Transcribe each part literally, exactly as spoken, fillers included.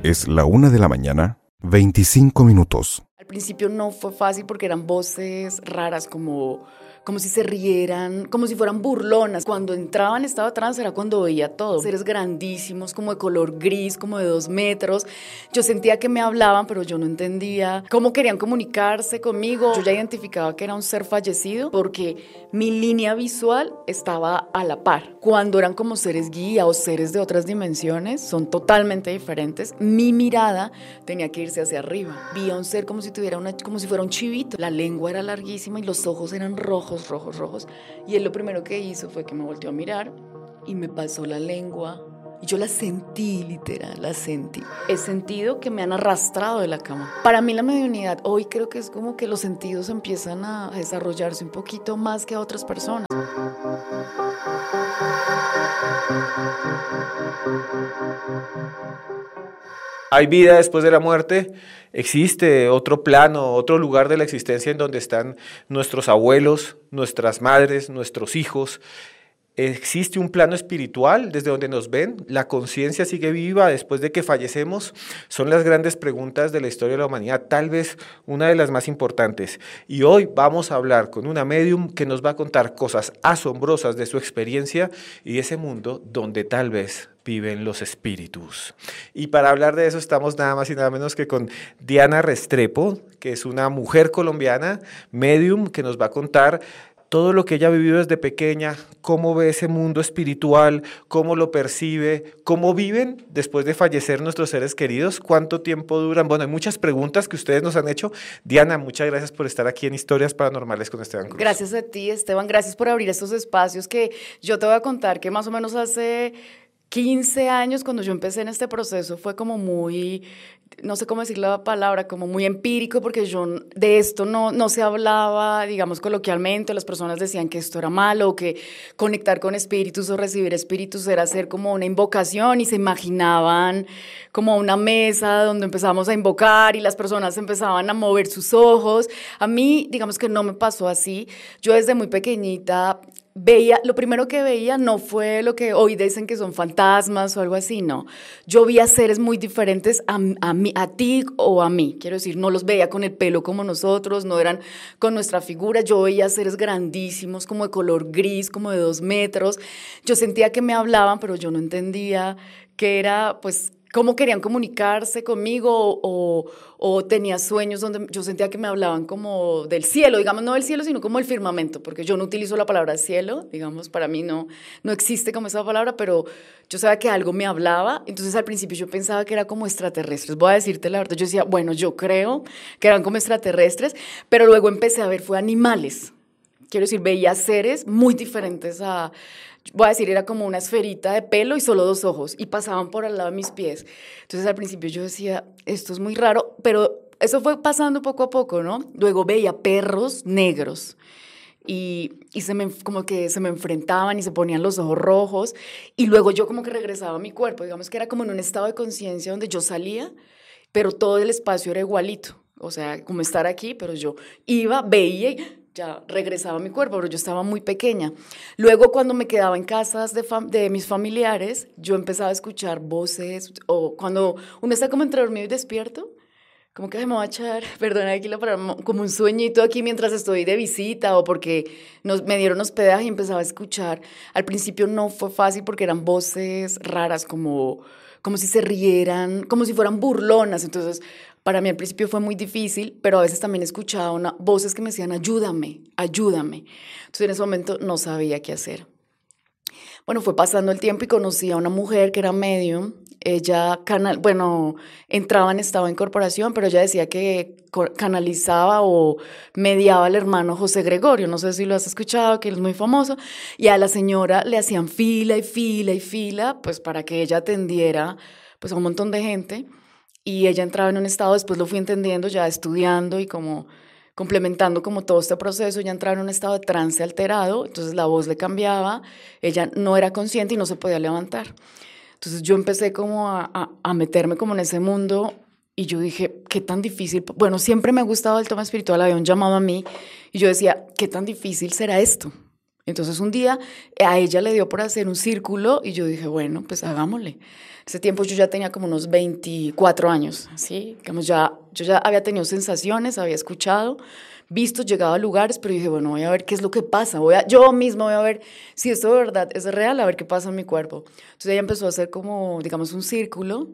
Es la una de la mañana, veinticinco minutos. Al principio no fue fácil porque eran voces raras, como, como si se rieran, como si fueran burlonas. Cuando entraba en estado de trance era cuando veía todo. Seres grandísimos, como de color gris, como de dos metros. Yo sentía que me hablaban, pero yo no entendía cómo querían comunicarse conmigo. Yo ya identificaba que era un ser fallecido porque mi línea visual estaba a la par. Cuando eran como seres guía o seres de otras dimensiones, son totalmente diferentes. Mi mirada tenía que irse hacia arriba. Vi a un ser como si tuviera una, como si fuera un chivito. La lengua era larguísima y los ojos eran rojos, rojos, rojos. Y él lo primero que hizo fue que me volteó a mirar y me pasó la lengua. Y yo la sentí, literal, la sentí. He sentido que me han arrastrado de la cama. Para mí la mediunidad hoy creo que es como que los sentidos empiezan a desarrollarse un poquito más que a otras personas. ¿Hay vida después de la muerte? ¿Existe otro plano, otro lugar de la existencia en donde están nuestros abuelos, nuestras madres, nuestros hijos? ¿Existe un plano espiritual desde donde nos ven? ¿La conciencia sigue viva después de que fallecemos? Son las grandes preguntas de la historia de la humanidad, tal vez una de las más importantes. Y hoy vamos a hablar con una medium que nos va a contar cosas asombrosas de su experiencia y de ese mundo donde tal vez viven los espíritus. Y para hablar de eso estamos nada más y nada menos que con Diana Restrepo, que es una mujer colombiana, medium, que nos va a contar todo lo que ella ha vivido desde pequeña, cómo ve ese mundo espiritual, cómo lo percibe, cómo viven después de fallecer nuestros seres queridos, cuánto tiempo duran. Bueno, hay muchas preguntas que ustedes nos han hecho. Diana, muchas gracias por estar aquí en Historias Paranormales con Esteban Cruz. Gracias a ti, Esteban. Gracias por abrir estos espacios que yo te voy a contar que más o menos hace quince años, cuando yo empecé en este proceso, fue como muy, no sé cómo decir la palabra, como muy empírico, porque yo de esto no, no se hablaba, digamos, coloquialmente. Las personas decían que esto era malo, o que conectar con espíritus o recibir espíritus era hacer como una invocación, y se imaginaban como una mesa donde empezamos a invocar y las personas empezaban a mover sus ojos. A mí, digamos que no me pasó así. Yo desde muy pequeñita veía, lo primero que veía no fue lo que hoy dicen que son fantasmas o algo así, no. Yo veía seres muy diferentes a, a, mí, a ti o a mí, quiero decir, no los veía con el pelo como nosotros, no eran con nuestra figura. Yo veía seres grandísimos, como de color gris, como de dos metros. Yo sentía que me hablaban, pero yo no entendía qué era, pues, cómo querían comunicarse conmigo, o, o tenía sueños donde yo sentía que me hablaban como del cielo, digamos, no del cielo, sino como el firmamento, porque yo no utilizo la palabra cielo, digamos, para mí no, no existe como esa palabra, pero yo sabía que algo me hablaba. Entonces al principio yo pensaba que era como extraterrestres. Voy a decirte la verdad, yo decía, bueno, yo creo que eran como extraterrestres, pero luego empecé a ver, fue animales. Quiero decir, veía seres muy diferentes a, voy a decir, era como una esferita de pelo y solo dos ojos, y pasaban por al lado de mis pies. Entonces al principio yo decía, esto es muy raro, pero eso fue pasando poco a poco, ¿no? Luego veía perros negros y, y se me, como que se me enfrentaban y se ponían los ojos rojos, y luego yo como que regresaba a mi cuerpo, digamos que era como en un estado de conciencia donde yo salía, pero todo el espacio era igualito, o sea, como estar aquí, pero yo iba, veía y ya regresaba a mi cuerpo, pero yo estaba muy pequeña. Luego, cuando me quedaba en casas de, fam- de mis familiares, yo empezaba a escuchar voces, o cuando uno está como entre dormido y despierto, como que se me va a echar, perdona aquí la palabra, como un sueñito aquí mientras estoy de visita, o porque nos, me dieron hospedaje y empezaba a escuchar. Al principio no fue fácil porque eran voces raras, como, como si se rieran, como si fueran burlonas. Entonces, para mí al principio fue muy difícil, pero a veces también escuchaba una, voces que me decían, ayúdame, ayúdame. Entonces en ese momento no sabía qué hacer. Bueno, fue pasando el tiempo y conocí a una mujer que era medium. Ella, canal, bueno, entraba en estado de incorporación, pero ella decía que canalizaba o mediaba al hermano José Gregorio. No sé si lo has escuchado, que él es muy famoso. Y a la señora le hacían fila y fila y fila, pues para que ella atendiera pues, a un montón de gente. Y ella entraba en un estado, después lo fui entendiendo ya estudiando y como complementando como todo este proceso. Ella entraba en un estado de trance alterado, entonces la voz le cambiaba, ella no era consciente y no se podía levantar. Entonces yo empecé como a, a, a meterme como en ese mundo, y yo dije, qué tan difícil, bueno, siempre me ha gustado el tema espiritual, había un llamado a mí, y yo decía, qué tan difícil será esto. Entonces un día a ella le dio por hacer un círculo y yo dije, bueno, pues hagámosle. Ese tiempo yo ya tenía como unos veinticuatro años, ¿sí? Digamos, ya, yo ya había tenido sensaciones, había escuchado, visto, llegado a lugares, pero dije, bueno, voy a ver qué es lo que pasa, voy a, yo misma voy a ver si esto de verdad es real, a ver qué pasa en mi cuerpo. Entonces ella empezó a hacer como, digamos, un círculo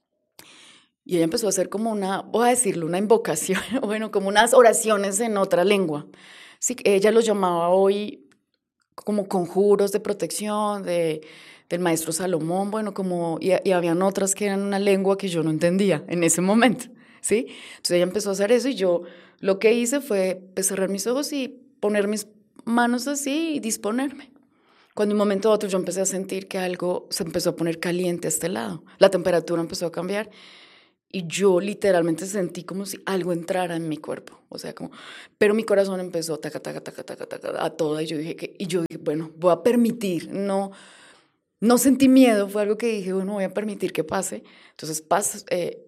y ella empezó a hacer como una, voy a decirlo, una invocación, bueno, como unas oraciones en otra lengua. Sí, ella lo llamaba hoy como conjuros de protección, de, del maestro Salomón, bueno, como, y, y habían otras que eran una lengua que yo no entendía en ese momento, ¿sí? Entonces ella empezó a hacer eso y yo lo que hice fue pues, cerrar mis ojos y poner mis manos así y disponerme. Cuando de un momento a otro yo empecé a sentir que algo se empezó a poner caliente a este lado, la temperatura empezó a cambiar y yo literalmente sentí como si algo entrara en mi cuerpo, o sea, como, pero mi corazón empezó taca, taca, taca, taca, taca, a toda y yo dije, que, y yo dije, bueno, voy a permitir, no, no sentí miedo, fue algo que dije, bueno, voy a permitir que pase, entonces pasa, eh,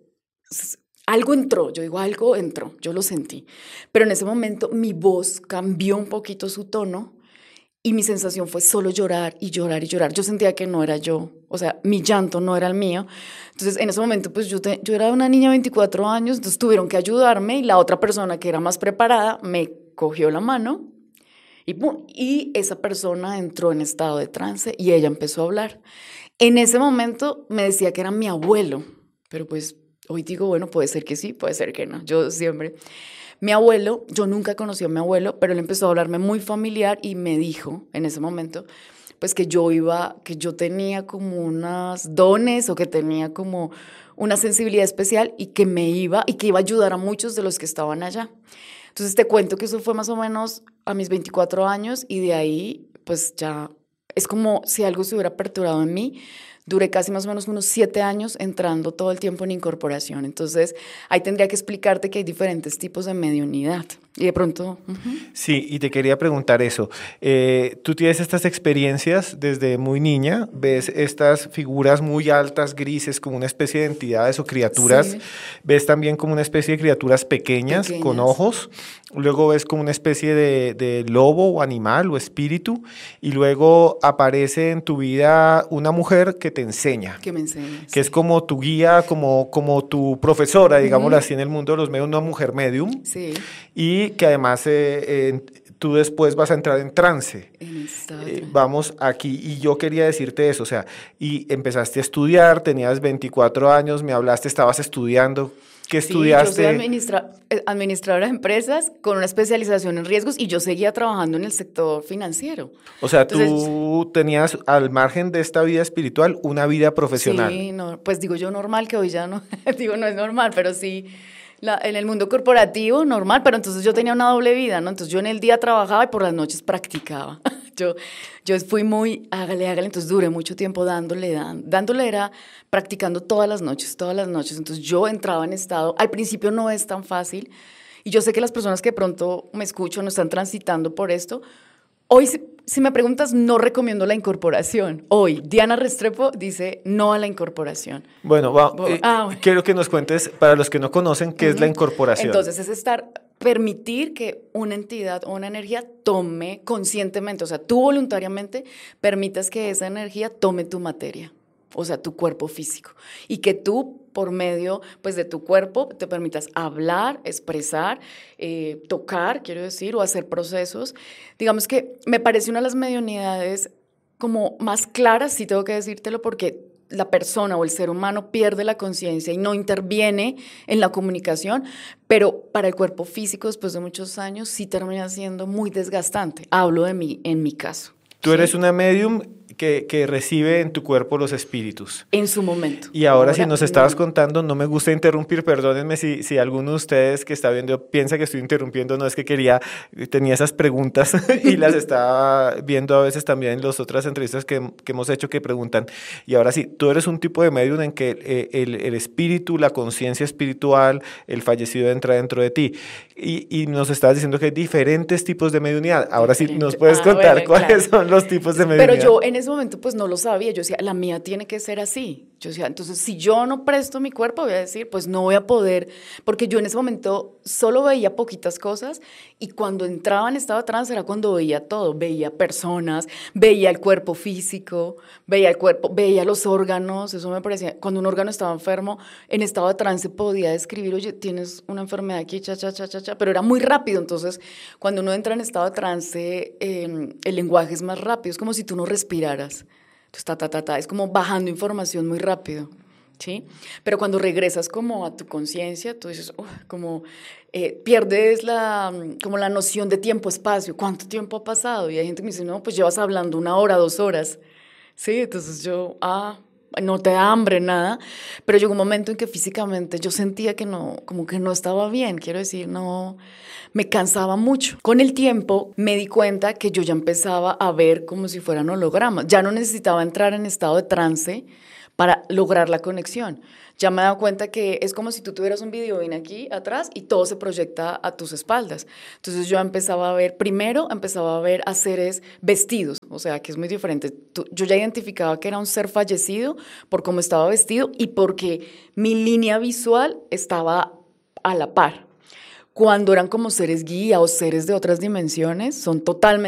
algo entró, yo digo, algo entró, yo lo sentí, pero en ese momento mi voz cambió un poquito su tono y mi sensación fue solo llorar y llorar y llorar. Yo sentía que no era yo, o sea, mi llanto no era el mío. Entonces, en ese momento, pues yo, te, yo era una niña de veinticuatro años, entonces tuvieron que ayudarme y la otra persona que era más preparada me cogió la mano y, ¡pum! Y esa persona entró en estado de trance y ella empezó a hablar. En ese momento me decía que era mi abuelo, pero pues hoy digo, bueno, puede ser que sí, puede ser que no. Yo siempre... Mi abuelo, yo nunca conocí a mi abuelo, pero él empezó a hablarme muy familiar y me dijo en ese momento, pues que yo iba, que yo tenía como unos dones o que tenía como una sensibilidad especial y que me iba, y que iba a ayudar a muchos de los que estaban allá. Entonces te cuento que eso fue más o menos a mis veinticuatro años y de ahí pues ya es como si algo se hubiera aperturado en mí. Duré casi más o menos unos siete años entrando todo el tiempo en incorporación. Entonces, ahí tendría que explicarte que hay diferentes tipos de mediunidad. Y de pronto... Uh-huh. Sí, y te quería preguntar eso. Eh, tú tienes estas experiencias desde muy niña, ves estas figuras muy altas, grises, como una especie de entidades o criaturas. Sí. Ves también como una especie de criaturas pequeñas, pequeñas. Con ojos. Luego ves como una especie de, de lobo o animal o espíritu. Y luego aparece en tu vida una mujer que te enseña. Que me enseña. Que sí. es como tu guía, como, como tu profesora, digámoslo uh-huh. así, en el mundo de los medios, una mujer medium. Sí. Y que además eh, eh, tú después vas a entrar en trance. En eh, vamos aquí, y yo quería decirte eso, o sea, y empezaste a estudiar, tenías veinticuatro años, me hablaste, estabas estudiando. ¿Qué sí, estudiaste? Yo soy administra administradora de empresas con una especialización en riesgos y yo seguía trabajando en el sector financiero. O sea, Entonces, tú tenías al margen de esta vida espiritual una vida profesional. Sí, no, pues digo yo normal, que hoy ya no, digo no es normal, pero sí... La, en el mundo corporativo, normal, pero entonces yo tenía una doble vida, ¿no? Entonces yo en el día trabajaba y por las noches practicaba. yo, yo fui muy, hágale, hágale, entonces duré mucho tiempo dándole, dan, dándole era practicando todas las noches, todas las noches. Entonces yo entraba en estado, al principio no es tan fácil, y yo sé que las personas que de pronto me escuchan no están transitando por esto. Hoy, si, si me preguntas, no recomiendo la incorporación. Hoy, Diana Restrepo dice no a la incorporación. Bueno, va, eh, ah, bueno. quiero que nos cuentes, para los que no conocen, qué uh-huh. es la incorporación. Entonces, es estar, permitir que una entidad o una energía tome conscientemente, o sea, tú voluntariamente permitas que esa energía tome tu materia, o sea, tu cuerpo físico, y que tú, por medio pues, de tu cuerpo, te permitas hablar, expresar, eh, tocar, quiero decir, o hacer procesos. Digamos que me parece una de las mediunidades como más claras, sí tengo que decírtelo, porque la persona o el ser humano pierde la conciencia y no interviene en la comunicación, pero para el cuerpo físico, después de muchos años, sí termina siendo muy desgastante. Hablo de mí, en mi caso. Tú eres ¿sí? una medium que, que recibe en tu cuerpo los espíritus. En su momento. Y ahora, ahora si nos estabas no. contando, no me gusta interrumpir, perdónenme si, si alguno de ustedes que está viendo piensa que estoy interrumpiendo, no es que quería, tenía esas preguntas y las estaba viendo a veces también en las otras entrevistas que, que hemos hecho que preguntan. Y ahora sí, tú eres un tipo de medium en que eh, el, el espíritu, la conciencia espiritual, el fallecido entra dentro de ti. Y, y nos estabas diciendo que hay diferentes tipos de mediunidad. Ahora Diferente. sí, ¿nos puedes ah, contar bueno, cuáles claro. son los tipos de mediunidad? Pero yo en ese momento pues no lo sabía, yo decía, la mía tiene que ser así. Yo decía, entonces, si yo no presto mi cuerpo, voy a decir, pues no voy a poder, porque yo en ese momento solo veía poquitas cosas y cuando entraba en estado de trance era cuando veía todo, veía personas, veía el cuerpo físico, veía el cuerpo, veía los órganos, eso me parecía, cuando un órgano estaba enfermo, en estado de trance podía describir, oye, tienes una enfermedad aquí, cha, cha, cha, cha, cha, pero era muy rápido, entonces, cuando uno entra en estado de trance, eh, el lenguaje es más rápido, es como si tú no respiraras. Entonces, ta, ta, ta, ta, es como bajando información muy rápido, ¿sí? Pero cuando regresas como a tu conciencia, tú dices, uh, como eh, pierdes la, como la noción de tiempo-espacio. ¿Cuánto tiempo ha pasado? Y hay gente que me dice, no, pues llevas hablando una hora, dos horas, ¿sí? Entonces yo, ah, no te da hambre, nada. Pero llegó un momento en que físicamente yo sentía que no, como que no estaba bien, quiero decir, no... Me cansaba mucho. Con el tiempo me di cuenta que yo ya empezaba a ver como si fueran hologramas. Ya no necesitaba entrar en estado de trance para lograr la conexión. Ya me he dado cuenta que es como si tú tuvieras un video bien aquí atrás y todo se proyecta a tus espaldas. Entonces yo empezaba a ver, primero empezaba a ver a seres vestidos, o sea, que es muy diferente. Yo ya identificaba que era un ser fallecido por cómo estaba vestido y porque mi línea visual estaba a la par. Cuando eran como seres guía o seres de otras dimensiones, son totalmente